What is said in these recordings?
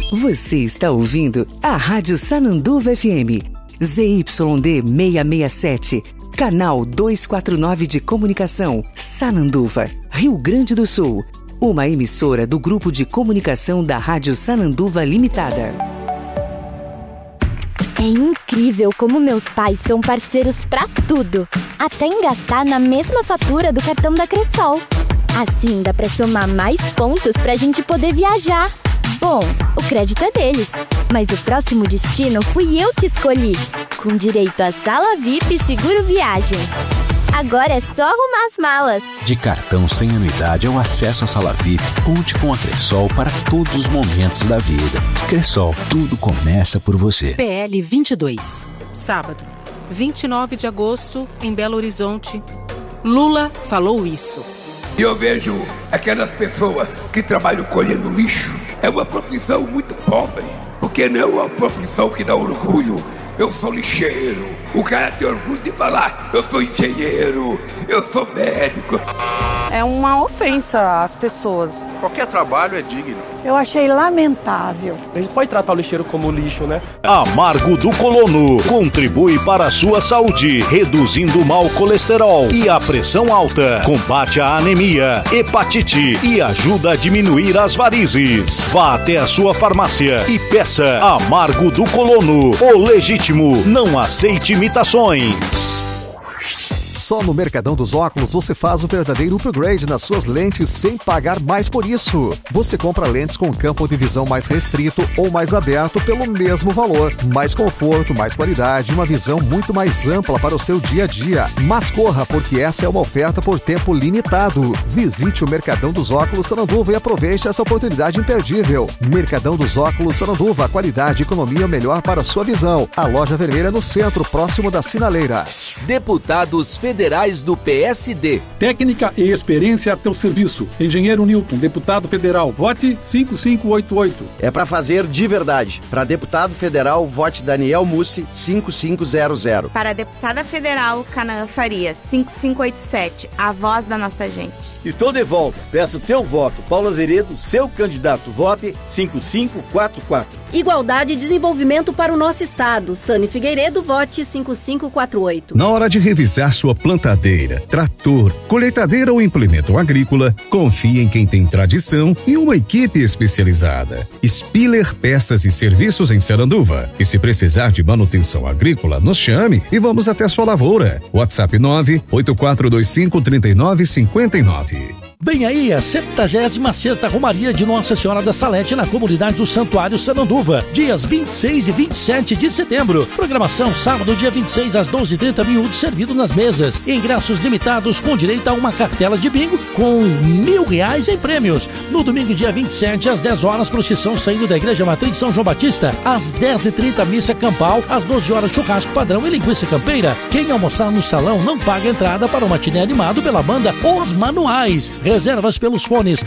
Você está ouvindo a Rádio Sananduva FM, ZYD 667, canal 249 de comunicação, Sananduva, Rio Grande do Sul. Uma emissora do Grupo de Comunicação da Rádio Sananduva Limitada. É incrível como meus pais são parceiros pra tudo, até em gastar na mesma fatura do cartão da Cressol. Assim dá pra somar mais pontos pra gente poder viajar. Bom, o crédito é deles, mas o próximo destino fui eu que escolhi, com direito a sala VIP e seguro viagem. Agora é só arrumar as malas. De cartão sem anuidade ao acesso à sala VIP, conte com a Cressol para todos os momentos da vida. Cressol, tudo começa por você. PL 22. Sábado, 29 de agosto, em Belo Horizonte. Lula falou isso. E eu vejo aquelas pessoas que trabalham colhendo lixo. É uma profissão muito pobre, porque não é uma profissão que dá orgulho. Eu sou lixeiro. O cara tem orgulho de falar, eu sou engenheiro, eu sou médico. É uma ofensa às pessoas. Qualquer trabalho é digno. Eu achei lamentável. A gente pode tratar o lixeiro como lixo, né? Amargo do Colono contribui para a sua saúde, reduzindo o mau colesterol e a pressão alta, combate a anemia, hepatite e ajuda a diminuir as varizes. Vá até a sua farmácia e peça Amargo do Colono, o legítimo, não aceite imitações. Só no Mercadão dos Óculos você faz o verdadeiro upgrade nas suas lentes sem pagar mais por isso. Você compra lentes com campo de visão mais restrito ou mais aberto pelo mesmo valor. Mais conforto, mais qualidade e uma visão muito mais ampla para o seu dia a dia. Mas corra, porque essa é uma oferta por tempo limitado. Visite o Mercadão dos Óculos Sananduva e aproveite essa oportunidade imperdível. Mercadão dos Óculos Sananduva, qualidade e economia melhor para a sua visão. A loja vermelha no centro, próximo da sinaleira. Deputados federais do PSD. Técnica e experiência a teu serviço. Engenheiro Newton, deputado federal, vote 5588. É para fazer de verdade. Para deputado federal, vote Daniel Mussi 5500. Para deputada federal, Canaã Faria 5587, a voz da nossa gente. Estou de volta. Peço teu voto. Paulo Azeredo, seu candidato, vote 5544. Igualdade e desenvolvimento para o nosso estado. Sani Figueiredo, vote 5548. Na hora de revisar sua plantadeira, trator, colheitadeira ou implemento agrícola, confie em quem tem tradição e uma equipe especializada. Spiller Peças e Serviços em Sananduva. E se precisar de manutenção agrícola, nos chame e vamos até sua lavoura. WhatsApp 984253959. Vem aí a 76ª Romaria de Nossa Senhora da Salete na comunidade do Santuário Sananduva, dias 26 e 27 de setembro. Programação sábado, dia 26 às 12h30, miúdos servido nas mesas. Ingressos limitados com direito a uma cartela de bingo com R$1.000 em prêmios. No domingo, dia 27 às 10 horas, procissão saindo da Igreja Matriz São João Batista. Às 10h30, missa campal. Às 12 horas, churrasco padrão e linguiça campeira. Quem almoçar no salão não paga entrada para o matiné animado pela banda Os Manuais. Reservas pelos fones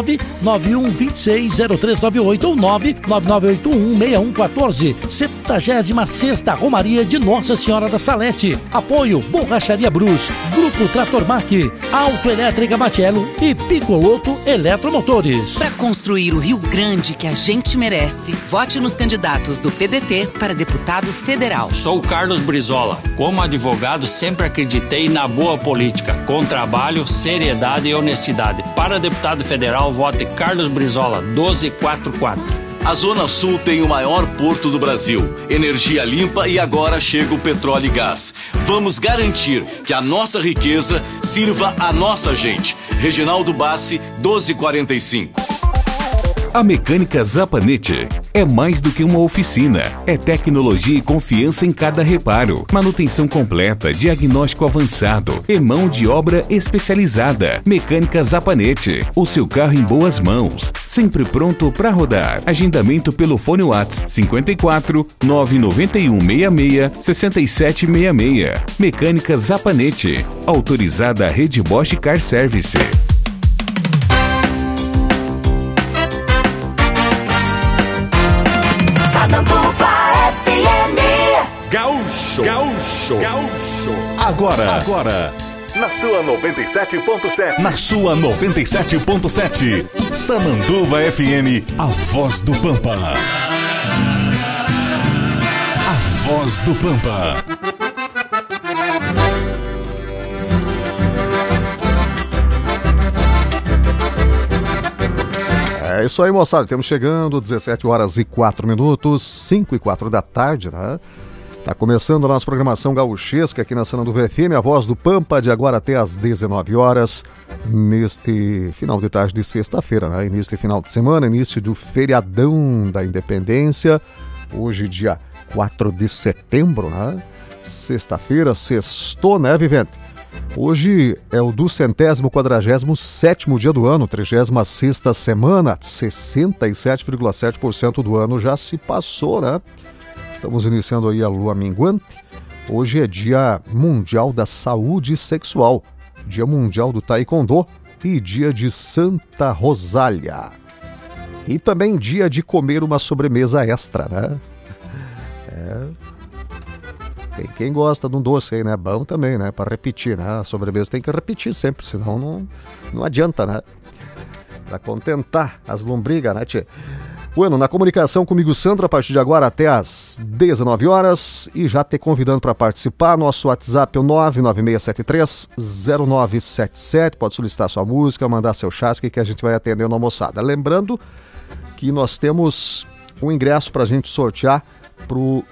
991260398 ou 999816114. 76ª Romaria de Nossa Senhora da Salete. Apoio Borracharia Brus, Grupo Trator Mac, Autoelétrica Matiello e Picoloto Eletromotores. Para construir o Rio Grande que a gente merece, vote nos candidatos do PDT para deputado federal. Sou Carlos Brizola. Como advogado, sempre acreditei na boa política, com trabalho, seriedade e honestidade. Para deputado federal, vote Carlos Brizola, 1244. A Zona Sul tem o maior porto do Brasil, energia limpa e agora chega o petróleo e gás. Vamos garantir que a nossa riqueza sirva a nossa gente. Reginaldo Bassi, 1245. A Mecânica Zapanete é mais do que uma oficina. É tecnologia e confiança em cada reparo. Manutenção completa, diagnóstico avançado e mão de obra especializada. Mecânica Zapanete. O seu carro em boas mãos. Sempre pronto para rodar. Agendamento pelo fone WhatsApp 54 991 66 6766. Mecânica Zapanete. Autorizada a Rede Bosch Car Service. Sananduva FM. Gaúcho. Agora. Na sua 97.7. Na sua 97.7. Sananduva FM, a voz do Pampa. A voz do Pampa. É isso aí, moçada. Estamos chegando, 17 horas e 4 minutos, 5 e 4 da tarde, né? Tá começando a nossa programação gauchesca aqui na Sananduva FM, a voz do Pampa, de agora até às 19 horas, neste final de tarde de sexta-feira, né? Início de final de semana, início do feriadão da Independência, hoje dia 4 de setembro, né? Sexta-feira, sextou, né, Vivente? Hoje é o 247º dia do ano, 36ª semana, 67,7% do ano já se passou, né? Estamos iniciando aí a lua minguante. Hoje é Dia Mundial da Saúde Sexual, Dia Mundial do Taekwondo e Dia de Santa Rosália. E também dia de comer uma sobremesa extra, né? Tem quem gosta de um doce aí, né? Bom também, né? Para repetir, né? A sobremesa tem que repetir sempre, senão não adianta, né? Para contentar as lombrigas, né, tchê? Bueno, na comunicação comigo, Sandra, a partir de agora até às 19 horas. E já te convidando para participar, nosso WhatsApp é o 996730977. Pode solicitar sua música, mandar seu chasque que a gente vai atender na almoçada. Lembrando que nós temos um ingresso para a gente sortear pro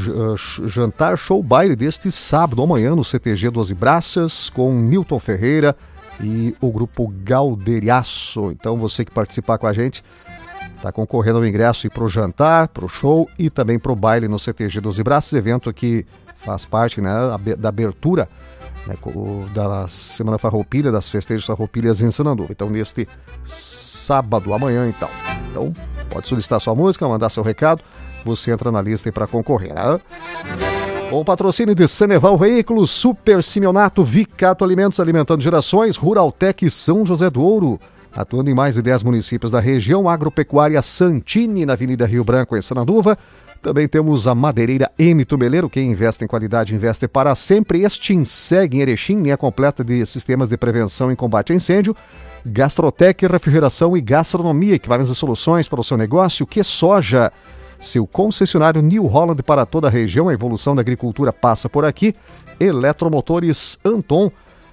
jantar show baile deste sábado, amanhã, no CTG 12 Braças, com Newton Ferreira e o grupo Galderiaço. Então você que participar com a gente está concorrendo ao ingresso para o jantar, para o show e também para o baile no CTG 12 Braças, evento que faz parte, né, da abertura, né, da Semana Farroupilha, das festejos farroupilhas em Sananduva. Então neste sábado, amanhã então. Então pode solicitar sua música, mandar seu recado, você entra na lista aí para concorrer, né? Com o patrocínio de Saneval Veículos, Super Simeonato, Vicato Alimentos, alimentando gerações, Ruraltec São José do Ouro, atuando em mais de 10 municípios da região, Agropecuária Santini, na Avenida Rio Branco, em Sananduva. Também temos a Madeireira M. Tumeleiro, quem investe em qualidade, investe para sempre. Extinseg em Erechim, linha completa de sistemas de prevenção e combate a incêndio. Gastrotec, refrigeração e gastronomia, equipamentos e soluções para o seu negócio. Que soja, seu concessionário New Holland para toda a região, a evolução da agricultura passa por aqui. Eletromotores Anton,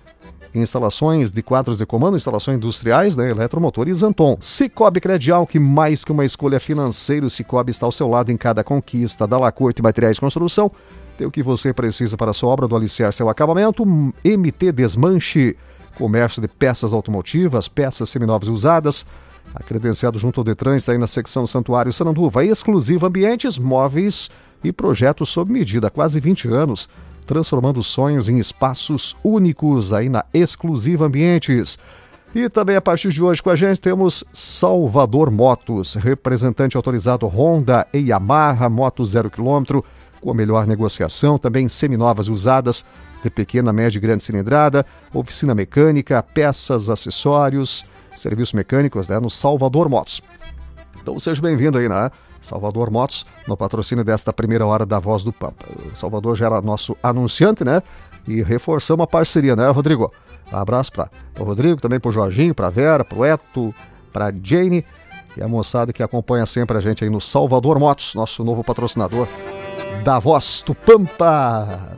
instalações de quadros de comando, instalações industriais, né? Eletromotores Anton. Cicobi Credial, que mais que uma escolha financeira, o Cicobi está ao seu lado em cada conquista. Da Lacorte Materiais de Construção, tem o que você precisa para a sua obra, do alicerce ao acabamento. MT Desmanche, comércio de peças automotivas, peças seminovas usadas, credenciado junto ao Detran, está aí na secção Santuário Sananduva. Exclusiva Ambientes, móveis e projetos sob medida, há quase 20 anos, transformando sonhos em espaços únicos aí na Exclusiva Ambientes. E também a partir de hoje com a gente temos Salvador Motos, representante autorizado Honda e Yamaha, moto 0 km, com a melhor negociação, também seminovas usadas, de pequena, média e grande cilindrada, oficina mecânica, peças, acessórios, serviços mecânicos, né, no Salvador Motos. Então seja bem-vindo aí, né? Salvador Motos, no patrocínio desta primeira hora da Voz do Pampa. O Salvador já era nosso anunciante, né? E reforçamos a parceria, né, Rodrigo? Um abraço para o Rodrigo, também para o Jorginho, para a Vera, para o Eto, para a Jane e a moçada que acompanha sempre a gente aí no Salvador Motos, nosso novo patrocinador da Voz do Pampa.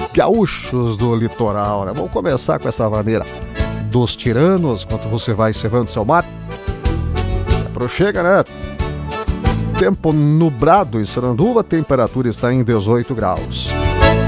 Gaúchos do litoral, né? Vamos começar com essa maneira dos tiranos, enquanto você vai cevando seu mato. Prochega, né? Tempo nublado em Sananduva, a temperatura está em 18 graus.